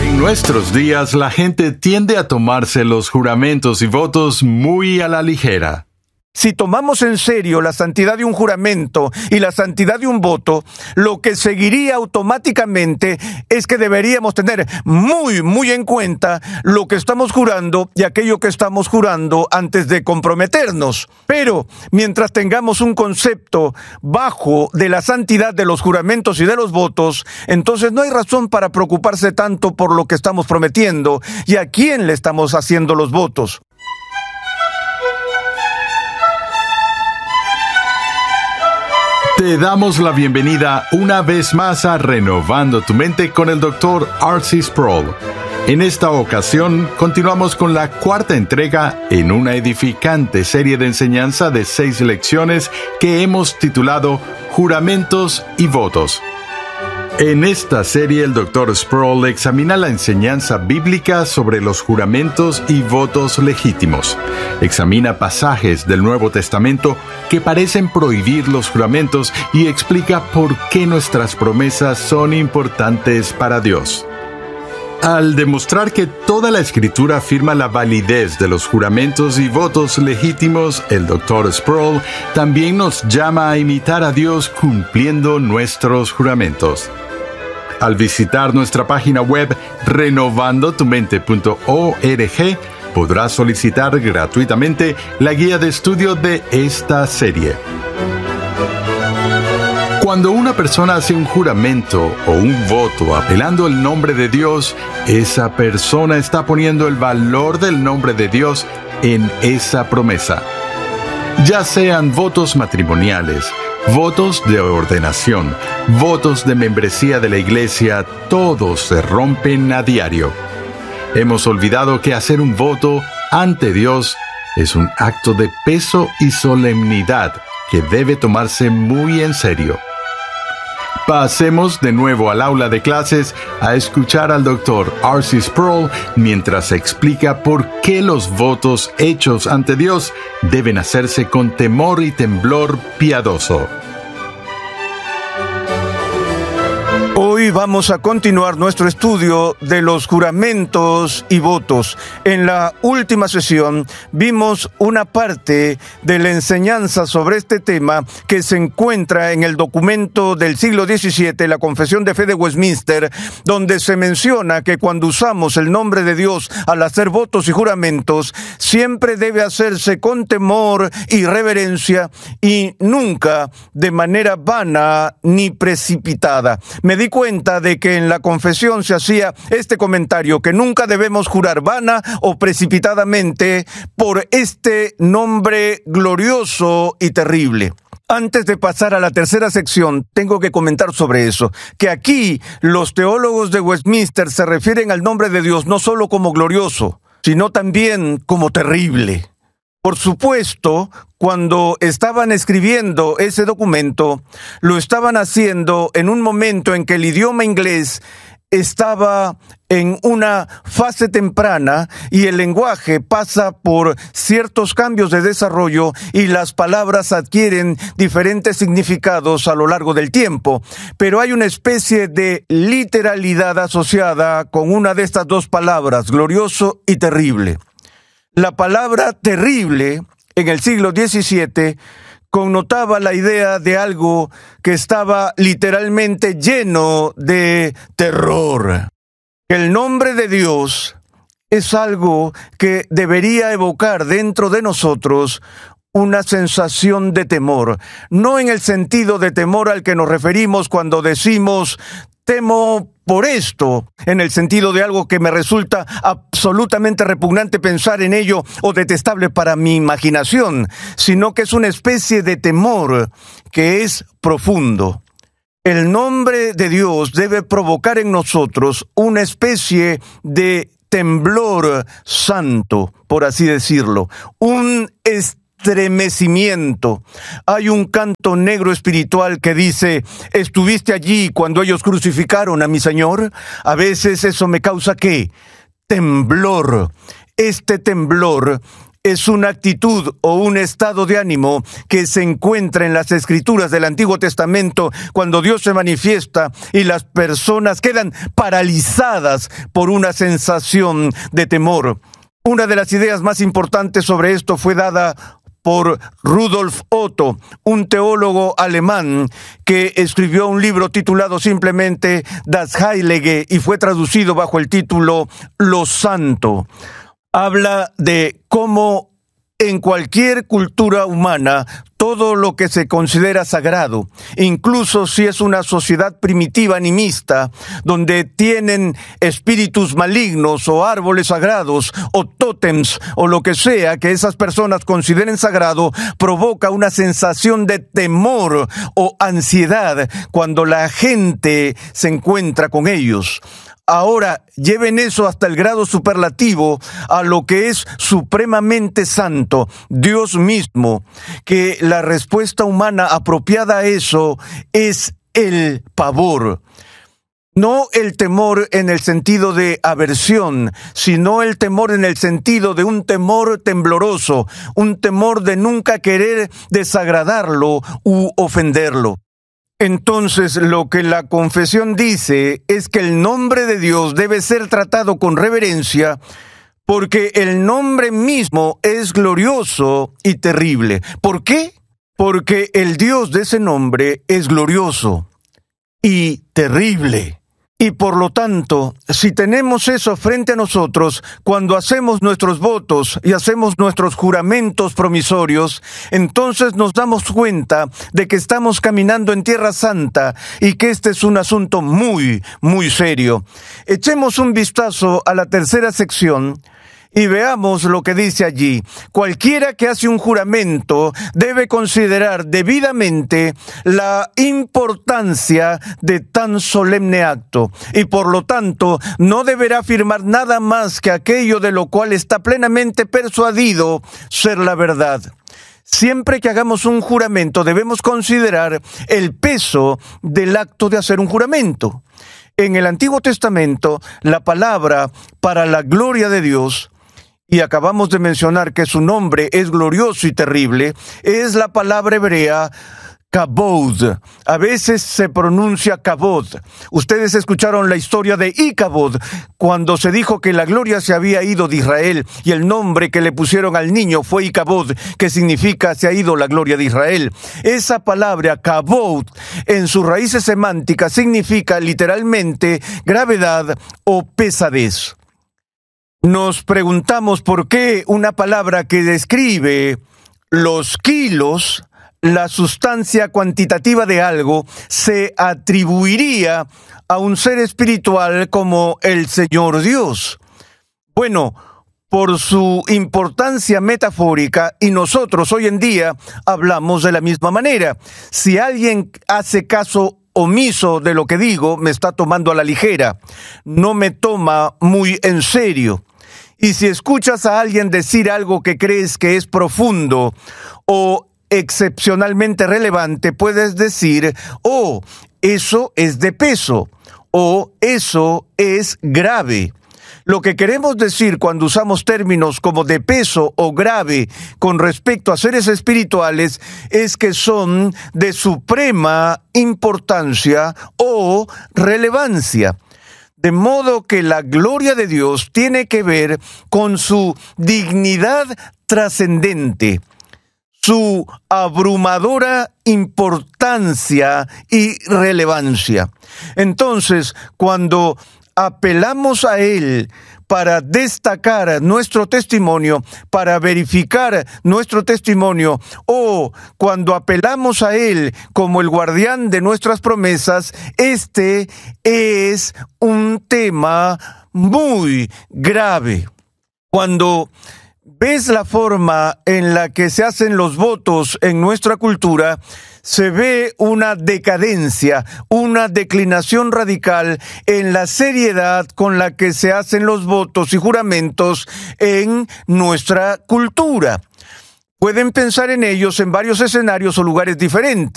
En nuestros días, la gente tiende a tomarse los juramentos y votos muy a la ligera. Si tomamos en serio la santidad de un juramento y la santidad de un voto, lo que seguiría automáticamente es que deberíamos tener muy en cuenta lo que estamos jurando y aquello que estamos jurando antes de comprometernos. Pero mientras tengamos un concepto bajo de la santidad de los juramentos y de los votos, entonces no hay razón para preocuparse tanto por lo que estamos prometiendo y a quién le estamos haciendo los votos. Te damos la bienvenida una vez más a Renovando tu Mente con el Dr. R.C. Sproul. En esta ocasión, continuamos con la cuarta entrega en una edificante serie de enseñanza de 6 lecciones que hemos titulado Juramentos y Votos. En esta serie, el Dr. Sproul examina la enseñanza bíblica sobre los juramentos y votos legítimos. Examina pasajes del Nuevo Testamento que parecen prohibir los juramentos y explica por qué nuestras promesas son importantes para Dios. Al demostrar que toda la Escritura afirma la validez de los juramentos y votos legítimos, el Dr. Sproul también nos llama a imitar a Dios cumpliendo nuestros juramentos. Al visitar nuestra página web renovandotumente.org, podrás solicitar gratuitamente la guía de estudio de esta serie. Cuando una persona hace un juramento o un voto apelando el nombre de Dios, esa persona está poniendo el valor del nombre de Dios en esa promesa. Ya sean votos matrimoniales, votos de ordenación, votos de membresía de la iglesia, todos se rompen a diario. Hemos olvidado que hacer un voto ante Dios es un acto de peso y solemnidad que debe tomarse muy en serio. Pasemos de nuevo al aula de clases a escuchar al Dr. R.C. Sproul mientras explica por qué los votos hechos ante Dios deben hacerse con temor y temblor piadoso. Hoy vamos a continuar nuestro estudio de los juramentos y votos. En la última sesión vimos una parte de la enseñanza sobre este tema que se encuentra en el documento del siglo XVII, la Confesión de Fe de Westminster, donde se menciona que cuando usamos el nombre de Dios al hacer votos y juramentos, siempre debe hacerse con temor y reverencia y nunca de manera vana ni precipitada. Me di cuenta de que en la confesión se hacía este comentario, que nunca debemos jurar vana o precipitadamente por este nombre glorioso y terrible. Antes de pasar a la tercera sección, tengo que comentar sobre eso, que aquí los teólogos de Westminster se refieren al nombre de Dios no solo como glorioso, sino también como terrible. Por supuesto, cuando estaban escribiendo ese documento, lo estaban haciendo en un momento en que el idioma inglés estaba en una fase temprana y el lenguaje pasa por ciertos cambios de desarrollo y las palabras adquieren diferentes significados a lo largo del tiempo. Pero hay una especie de literalidad asociada con una de estas dos palabras, glorioso y terrible. La palabra terrible en el siglo XVII connotaba la idea de algo que estaba literalmente lleno de terror. El nombre de Dios es algo que debería evocar dentro de nosotros una sensación de temor, no en el sentido de temor al que nos referimos cuando decimos temo por esto, en el sentido de algo que me resulta absolutamente repugnante pensar en ello o detestable para mi imaginación, sino que es una especie de temor que es profundo. El nombre de Dios debe provocar en nosotros una especie de temblor santo, por así decirlo, un estremecimiento. Hay un canto negro espiritual que dice: ¿estuviste allí cuando ellos crucificaron a mi Señor? A veces eso me causa ¿qué? Temblor. Este temblor es una actitud o un estado de ánimo que se encuentra en las Escrituras del Antiguo Testamento cuando Dios se manifiesta y las personas quedan paralizadas por una sensación de temor. Una de las ideas más importantes sobre esto fue dada por Rudolf Otto, un teólogo alemán que escribió un libro titulado simplemente Das Heilige y fue traducido bajo el título Lo Santo. Habla de cómo en cualquier cultura humana todo lo que se considera sagrado, incluso si es una sociedad primitiva animista, donde tienen espíritus malignos o árboles sagrados o tótems o lo que sea que esas personas consideren sagrado, provoca una sensación de temor o ansiedad cuando la gente se encuentra con ellos. Ahora, lleven eso hasta el grado superlativo a lo que es supremamente santo, Dios mismo, que la respuesta humana apropiada a eso es el pavor. No el temor en el sentido de aversión, sino el temor en el sentido de un temor tembloroso, un temor de nunca querer desagradarlo u ofenderlo. Entonces, lo que la confesión dice es que el nombre de Dios debe ser tratado con reverencia porque el nombre mismo es glorioso y terrible. ¿Por qué? Porque el Dios de ese nombre es glorioso y terrible. Y por lo tanto, si tenemos eso frente a nosotros, cuando hacemos nuestros votos y hacemos nuestros juramentos promisorios, entonces nos damos cuenta de que estamos caminando en Tierra Santa y que este es un asunto muy, muy serio. Echemos un vistazo a la tercera sección y veamos lo que dice allí. Cualquiera que hace un juramento debe considerar debidamente la importancia de tan solemne acto y por lo tanto no deberá afirmar nada más que aquello de lo cual está plenamente persuadido ser la verdad. Siempre que hagamos un juramento debemos considerar el peso del acto de hacer un juramento. En el Antiguo Testamento, la palabra para la gloria de Dios, y acabamos de mencionar que su nombre es glorioso y terrible, es la palabra hebrea Kabod. A veces se pronuncia Kabod. Ustedes escucharon la historia de Icabod, cuando se dijo que la gloria se había ido de Israel, y el nombre que le pusieron al niño fue Icabod, que significa se ha ido la gloria de Israel. Esa palabra Kabod, en sus raíces semánticas, significa literalmente gravedad o pesadez. Nos preguntamos por qué una palabra que describe los kilos, la sustancia cuantitativa de algo, se atribuiría a un ser espiritual como el Señor Dios. Bueno, por su importancia metafórica, y nosotros hoy en día hablamos de la misma manera. Si alguien hace caso omiso de lo que digo, me está tomando a la ligera, no me toma muy en serio. Y si escuchas a alguien decir algo que crees que es profundo o excepcionalmente relevante, puedes decir, oh, eso es de peso, o eso es grave. Lo que queremos decir cuando usamos términos como de peso o grave con respecto a seres espirituales es que son de suprema importancia o relevancia. De modo que la gloria de Dios tiene que ver con su dignidad trascendente, su abrumadora importancia y relevancia. Entonces, cuando apelamos a Él para destacar nuestro testimonio, para verificar nuestro testimonio, o cuando apelamos a Él como el guardián de nuestras promesas, este es un tema muy grave. Cuando ves la forma en la que se hacen los votos en nuestra cultura, se ve una decadencia, una declinación radical en la seriedad con la que se hacen los votos y juramentos en nuestra cultura. Pueden pensar en ellos en varios escenarios o lugares diferentes.